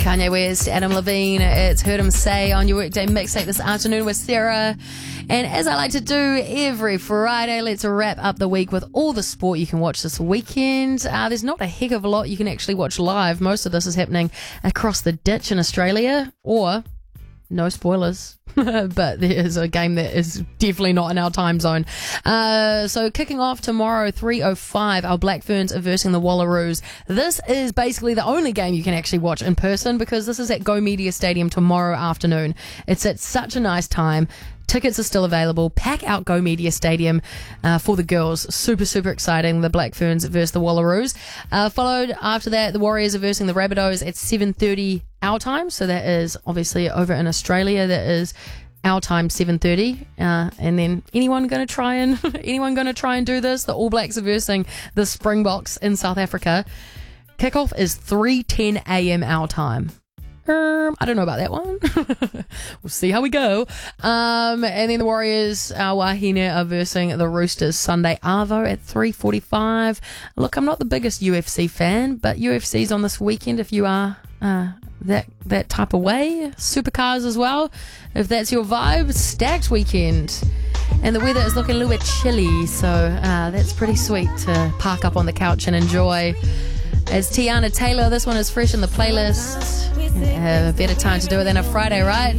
Kanye West, Adam Levine. It's Heard 'Em Say on your Workday Mixtape this afternoon with Sarah. And as I like to do every Friday, let's wrap up the week with all the sport you can watch this weekend. There's not a heck of a lot you can actually watch live. Most of this is happening across the ditch in Australia, or no spoilers, but there is a game that is definitely not in our time zone. So kicking off tomorrow, 3:05, our Black Ferns are versing the Wallaroos. This is basically the only game you can actually watch in person because this is at Go Media Stadium tomorrow afternoon. It's at such a nice time. Tickets are still available. Pack out Go Media Stadium for the girls. Super, super exciting. The Black Ferns versus the Wallaroos. Followed after that, the Warriors are versing the Rabbitohs at 7:30 our time. So that is obviously over in Australia. That is our time, 7:30. And then anyone going to try and do this? The All Blacks are versing the Springboks in South Africa. Kickoff is 3:10 a.m. our time. I don't know about that one. We'll see how we go. And then the Warriors, Wahine, are versing the Roosters Sunday Arvo at 3:45. Look, I'm not the biggest UFC fan, but UFC's on this weekend if you are that type of way. Supercars as well. If that's your vibe, stacked weekend. And the weather is looking a little bit chilly, so that's pretty sweet to park up on the couch and enjoy. As Tiana Taylor, this one is fresh in the playlist. A better time to do it than a Friday, right?